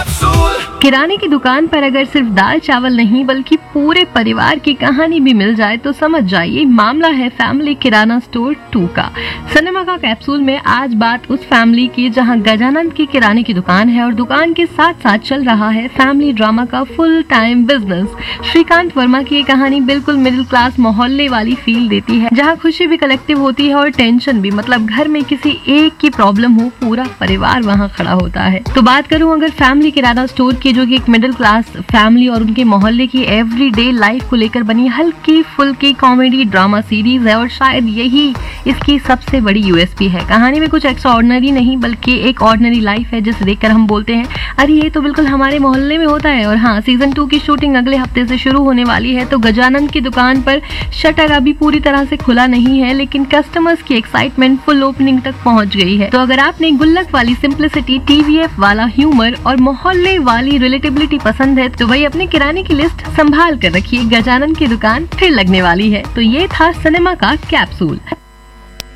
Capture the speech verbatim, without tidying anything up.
किराने की दुकान पर अगर सिर्फ दाल चावल नहीं बल्कि पूरे परिवार की कहानी भी मिल जाए तो समझ जाइए मामला है फैमिली किराना स्टोर टू का। सिनेमा का कैप्सूल में आज बात उस फैमिली की जहां गजानंद की किराने की दुकान है और दुकान के साथ साथ चल रहा है फैमिली ड्रामा का full time business. Shrikant Verma की ये कहानी बिल्कुल मिडिल क्लास मोहल्ले वाली फील देती है, जहाँ खुशी भी कलेक्टिव होती है और टेंशन भी, मतलब घर में किसी एक की प्रॉब्लम हो पूरा परिवार वहाँ खड़ा होता है। तो बात करूँ अगर फैमिली किराना स्टोर की, जो कि एक मिडिल क्लास फैमिली और उनके मोहल्ले की एवरीडे लाइफ को लेकर बनी हल्की फुल्की कॉमेडी ड्रामा सीरीज है और शायद यही इसकी सबसे बड़ी यूएसपी है। कहानी में कुछ एक्स्ट्राऑर्डिनरी नहीं बल्कि एक ऑर्डिनरी लाइफ है जिसे देखकर हम बोलते हैं अरे ये तो बिल्कुल हमारे मोहल्ले में होता है। और हाँ, सीजन टू की शूटिंग अगले हफ्ते से शुरू होने वाली है, तो गजानंद की दुकान पर शटर अभी पूरी तरह से खुला नहीं है लेकिन कस्टमर्स की एक्साइटमेंट फुल ओपनिंग तक पहुंच गई है। तो अगर आपने गुल्लक वाली सिंप्लिसिटी, टीवीएफ वाला ह्यूमर और मोहल्ले वाली रिलेटेबिलिटी पसंद है तो वही अपने किराने की लिस्ट संभाल कर रखिए, गजानंद की दुकान फिर लगने वाली है। तो ये था सिनेमा का कैप्सूल।